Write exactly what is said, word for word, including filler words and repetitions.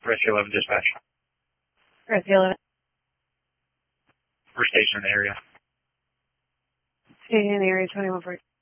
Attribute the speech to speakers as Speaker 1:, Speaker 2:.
Speaker 1: Rescue eleven dispatch.
Speaker 2: Rescue eleven.
Speaker 1: We're stationed in the area.
Speaker 2: Staying in the area twenty-one forty.